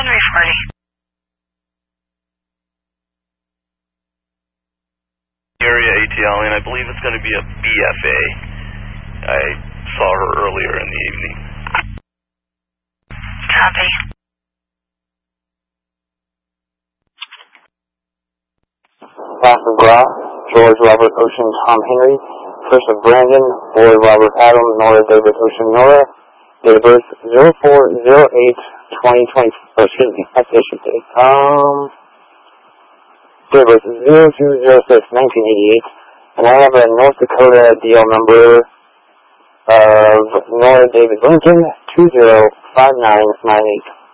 reef ready. Area ATL, and I believe it's going to be a BFA. I saw her earlier in the evening. Copy. Alpha Bra, George Robert Ocean Tom Henry, first of Brandon, Boy Robert Adam, Nora David Ocean Nora, date of birth 04/08/2020, excuse me, that's issue date. Date of birth 02/06/1988, and I have a North Dakota DL number of Nora David Lincoln 205998.